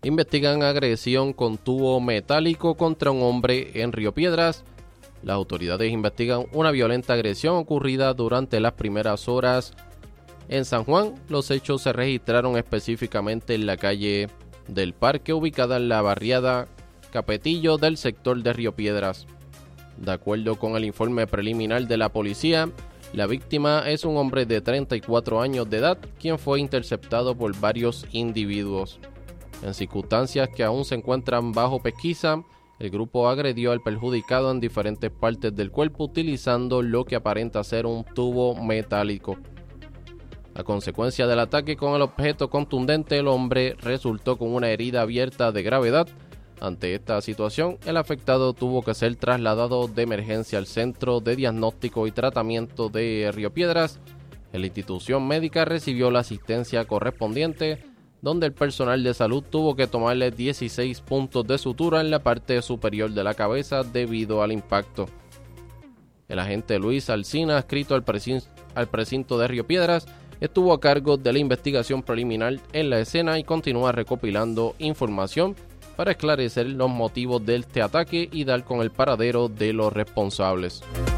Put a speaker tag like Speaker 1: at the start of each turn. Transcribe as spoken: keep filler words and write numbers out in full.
Speaker 1: Investigan agresión con tubo metálico contra un hombre en Río Piedras. Las autoridades investigan una violenta agresión ocurrida durante las primeras horas en San Juan. Los hechos se registraron específicamente en la calle del Parque, ubicada en la barriada Capetillo del sector de Río Piedras. De acuerdo con el informe preliminar de la policía, la víctima es un hombre de treinta y cuatro años de edad, quien fue interceptado por varios individuos. En circunstancias que aún se encuentran bajo pesquisa, el grupo agredió al perjudicado en diferentes partes del cuerpo utilizando lo que aparenta ser un tubo metálico. A consecuencia del ataque con el objeto contundente, el hombre resultó con una herida abierta de gravedad. Ante esta situación, el afectado tuvo que ser trasladado de emergencia al Centro de Diagnóstico y Tratamiento de Río Piedras. La institución médica recibió la asistencia correspondiente, donde el personal de salud tuvo que tomarle dieciséis puntos de sutura en la parte superior de la cabeza debido al impacto. El agente Luis Alsina, adscrito al precinto, al precinto de Río Piedras, estuvo a cargo de la investigación preliminar en la escena y continúa recopilando información para esclarecer los motivos de este ataque y dar con el paradero de los responsables.